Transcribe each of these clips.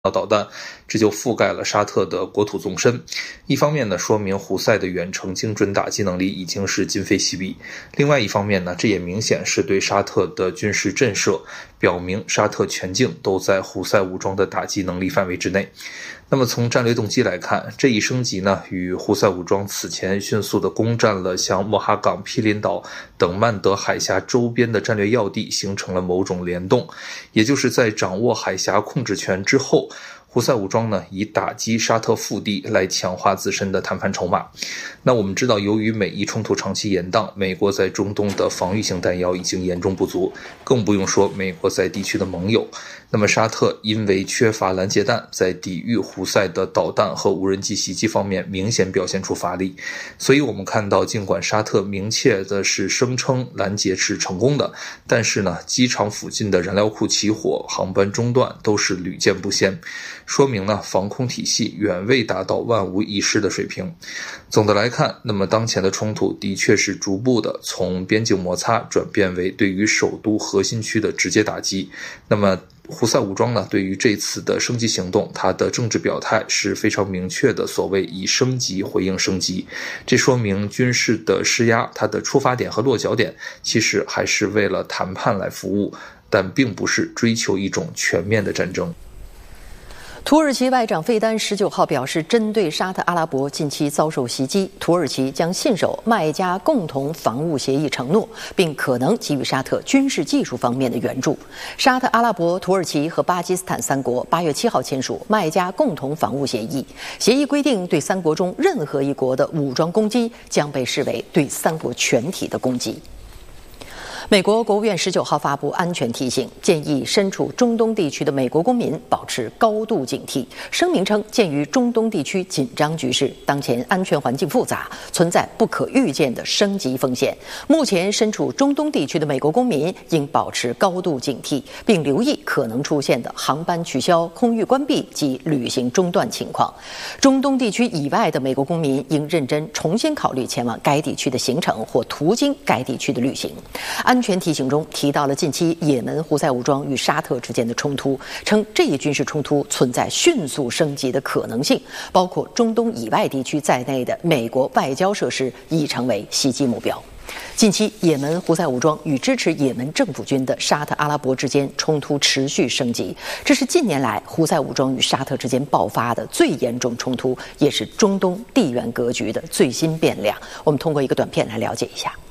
导弹，这就覆盖了沙特的国土纵深。一方面呢，说明胡塞的远程精准打击能力已经是今非昔比；另外一方面呢，这也明显是对沙特的军事震慑，表明沙特全境都在胡塞武装的打击能力范围之内。那么从战略动机来看，这一升级呢，与胡塞武装此前迅速地攻占了像莫哈港、毗邻岛等曼德海峡周边的战略要地形成了某种联动，也就是在掌握海峡控制权之后，胡塞武装呢以打击沙特腹地来强化自身的谈判筹码。那我们知道，由于美伊冲突长期延宕，美国在中东的防御性弹药已经严重不足，更不用说美国在地区的盟友。那么沙特因为缺乏拦截弹，在抵御胡塞的导弹和无人机袭击方面明显表现出乏力。所以我们看到，尽管沙特明确的是声称拦截是成功的，但是呢，机场附近的燃料库起火、航班中断都是屡见不鲜，说明呢，防空体系远未达到万无一失的水平。总的来看，那么当前的冲突的确是逐步的从边境摩擦转变为对于首都核心区的直接打击。那么胡塞武装呢，对于这次的升级行动，它的政治表态是非常明确的，所谓以升级回应升级。这说明军事的施压，它的出发点和落脚点其实还是为了谈判来服务，但并不是追求一种全面的战争。 土耳其外长费丹19号表示，针对沙特阿拉伯近期遭受袭击，土耳其将信守麦加共同防务协议承诺，并可能给予沙特军事技术方面的援助。沙特阿拉伯、土耳其和巴基斯坦三国8月7号签署麦加共同防务协议，协议规定，对三国中任何一国的武装攻击将被视为对三国全体的攻击。美国国务院19号发布安全提醒，建议身处中东地区的美国公民保持高度警惕。声明称，鉴于中东地区紧张局势，当前安全环境复杂，存在不可预见的升级风险。目前身处中东地区的美国公民应保持高度警惕，并留意可能出现的航班取消、空域关闭及旅行中断情况。中东地区以外的美国公民应认真重新考虑前往该地区的行程或途经该地区的旅行。安全提醒中提到了近期也门胡塞武装与沙特之间的冲突，称这一军事冲突存在迅速升级的可能性，包括中东以外地区在内的美国外交设施已成为袭击目标。近期也门胡塞武装与支持也门政府军的沙特阿拉伯之间冲突持续升级，这是近年来胡塞武装与沙特之间爆发的最严重冲突，也是中东地缘格局的最新变量。我们通过一个短片来了解一下。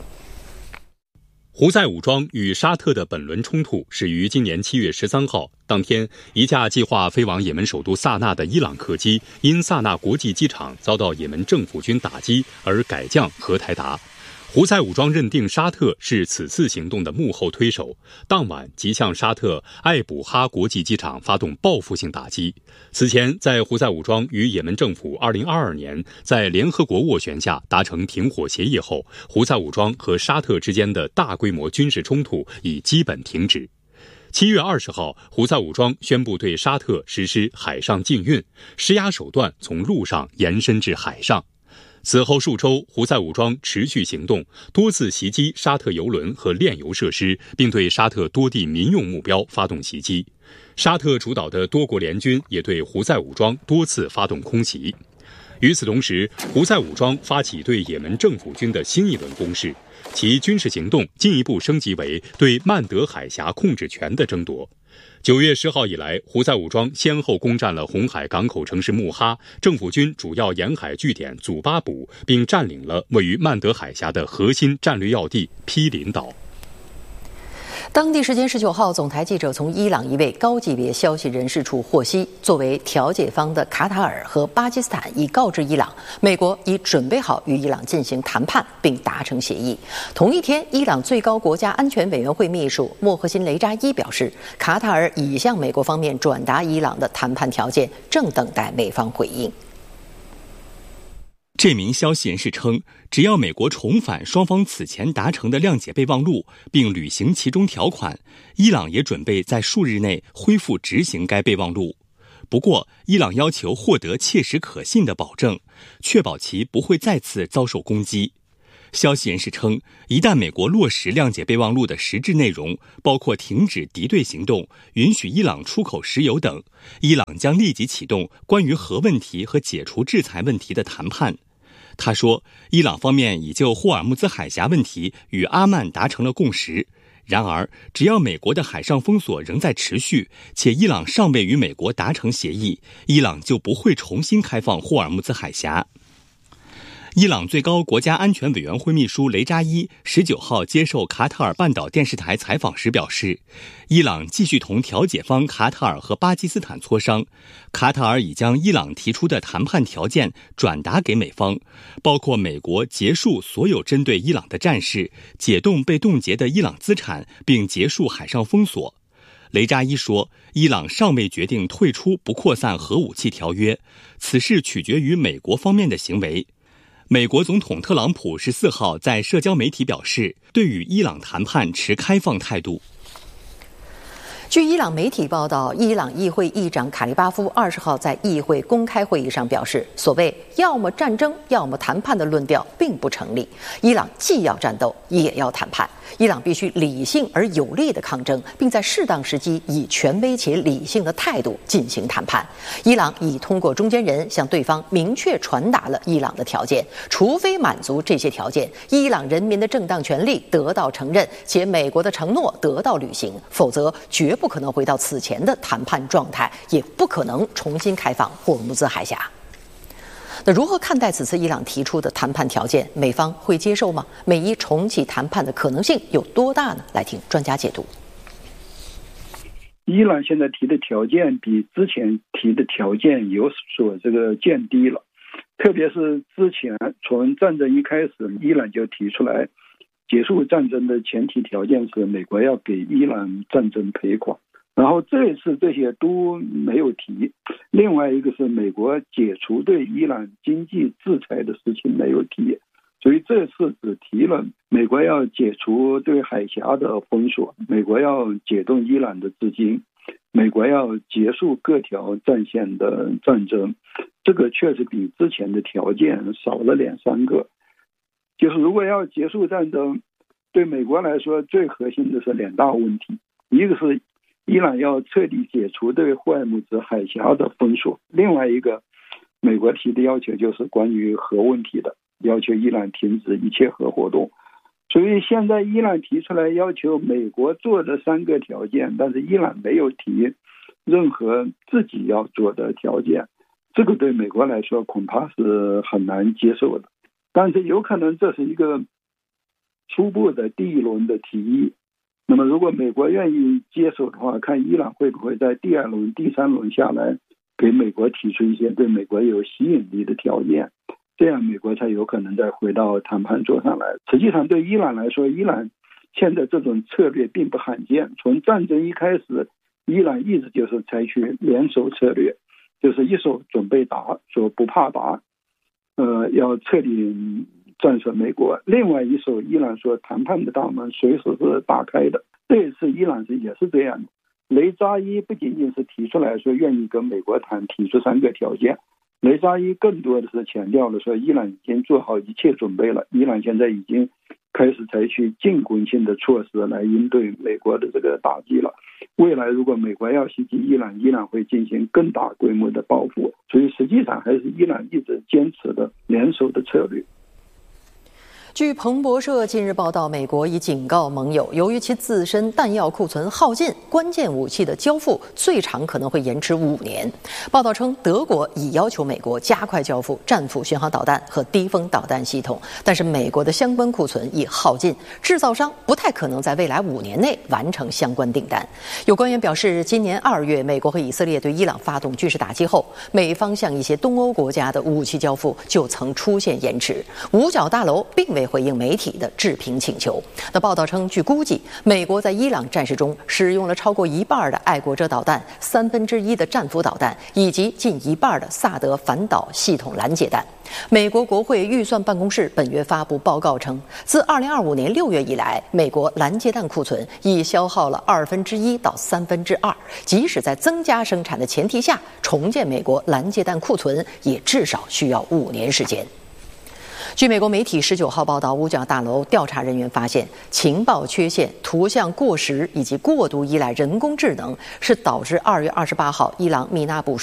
胡塞武装与沙特的本轮冲突始于今年7月13号，当天，一架计划飞往也门首都萨那的伊朗客机因萨那国际机场遭到也门政府军打击而改降荷台达。胡塞武装认定沙特是此次行动的幕后推手，当晚即向沙特艾卜哈国际机场发动报复性打击。此前，在胡塞武装与也门政府2022年在联合国斡旋下达成停火协议后，胡塞武装和沙特之间的大规模军事冲突已基本停止。7月20号，胡塞武装宣布对沙特实施海上禁运，施压手段从陆上延伸至海上。此后数周，胡塞武装持续行动，多次袭击沙特油轮和炼油设施，并对沙特多地民用目标发动袭击。沙特主导的多国联军也对胡塞武装多次发动空袭。与此同时，胡塞武装发起对也门政府军的新一轮攻势，其军事行动进一步升级为对曼德海峡控制权的争夺。9月10号以来，胡塞武装先后攻占了红海港口城市穆哈、政府军主要沿海据点祖巴卜，并占领了位于曼德海峡的核心战略要地毗邻岛。 当地时间19号，总台记者从伊朗一位高级别消息人士处获悉，作为调解方的卡塔尔和巴基斯坦已告知伊朗，美国已准备好与伊朗进行谈判并达成协议。同一天，伊朗最高国家安全委员会秘书莫赫辛·雷扎伊表示，卡塔尔已向美国方面转达伊朗的谈判条件，正等待美方回应。 这名消息人士称，只要美国重返双方此前达成的谅解备忘录，并履行其中条款，伊朗也准备在数日内恢复执行该备忘录。不过，伊朗要求获得切实可信的保证，确保其不会再次遭受攻击。 消息人士称，一旦美国落实谅解备忘录的实质内容，包括停止敌对行动、允许伊朗出口石油等，伊朗将立即启动关于核问题和解除制裁问题的谈判。他说，伊朗方面已就霍尔木兹海峡问题与阿曼达成了共识。然而，只要美国的海上封锁仍在持续，且伊朗尚未与美国达成协议，伊朗就不会重新开放霍尔木兹海峡。伊朗最高国家安全委员会秘书雷扎伊19号接受卡塔尔半岛电视台采访时表示，伊朗继续同调解方卡塔尔和巴基斯坦磋商，卡塔尔已将伊朗提出的谈判条件转达给美方，包括美国结束所有针对伊朗的战事，解冻被冻结的伊朗资产，并结束海上封锁。雷扎伊说，伊朗尚未决定退出不扩散核武器条约，此事取决于美国方面的行为。美国总统特朗普14号在社交媒体表示，对与伊朗谈判持开放态度。 据伊朗媒体报道，伊朗议会议长卡利巴夫20号在议会公开会议上表示，所谓要么战争要么谈判的论调并不成立，伊朗既要战斗也要谈判，伊朗必须理性而有力的抗争，并在适当时机以权威且理性的态度进行谈判。伊朗已通过中间人向对方明确传达了伊朗的条件，除非满足这些条件，伊朗人民的正当权利得到承认，且美国的承诺得到履行，否则绝不可能回到此前的谈判状态，也不可能重新开放霍尔木兹海峡。那如何看待此次伊朗提出的谈判条件？美方会接受吗？美伊重启谈判的可能性有多大呢？来听专家解读。 伊朗现在提的条件比之前提的条件有所降低了，特别是之前从战争一开始，伊朗就提出来结束战争的前提条件是美国要给伊朗战争赔款，然后这一次这些都没有提。另外一个是美国解除对伊朗经济制裁的事情没有提，所以这次只提了美国要解除对海峡的封锁，美国要解冻伊朗的资金，美国要结束各条战线的战争。这个确实比之前的条件少了2-3个。就是如果要结束战争，对美国来说最核心的是2大问题，一个是伊朗要彻底解除对霍尔木兹海峡的封锁，另外一个美国提的要求就是关于核问题的，要求伊朗停止一切核活动。所以现在伊朗提出来要求美国做的3个条件，但是伊朗没有提任何自己要做的条件，这个对美国来说恐怕是很难接受的。但是有可能这是一个初步的第一轮的提议，那么如果美国愿意接受的话，看伊朗会不会在第2轮、第3轮下来给美国提出一些对美国有吸引力的条件，这样美国才有可能再回到谈判桌上来。实际上对伊朗来说，伊朗现在这种策略并不罕见，从战争一开始，伊朗一直就是采取联手策略，就是一手准备打，说不怕打，要彻底战胜美国，另外一手伊朗说谈判的大门随时是打开的。这一次伊朗也是这样的，雷扎伊不仅仅是提出来说愿意跟美国谈，提出3个条件，雷扎伊更多的是强调了说伊朗已经做好一切准备了，伊朗现在已经开始采取进攻性的措施来应对美国的这个打击了。未来如果美国要袭击伊朗，伊朗会进行更大规模的报复，所以实际上还是伊朗一直坚持的联手的策略。 据彭博社近日报道，美国已警告盟友，由于其自身弹药库存耗尽，关键武器的交付最长可能会延迟5年。报道称，德国已要求美国加快交付战斧巡航导弹和低风导弹系统，但是美国的相关库存已耗尽，制造商不太可能在未来5年内完成相关订单。有官员表示，今年2月，美国和以色列对伊朗发动军事打击后，美方向一些东欧国家的武器交付就曾出现延迟。五角大楼并未回应媒体的置评请求。那报道称，据估计，美国在伊朗战事中使用了超过1半的爱国者导弹，1/3的战斧导弹，以及近1半的萨德反导系统拦截弹。美国国会预算办公室本月发布报告称，自2025年6月以来，美国拦截弹库存已消耗了1/2到2/3，即使在增加生产的前提下，重建美国拦截弹库存也至少需要5年时间。 据美国媒体19号报道，五角大楼调查人员发现，情报缺陷、图像过时以及过度依赖人工智能是导致2月28号伊朗米纳布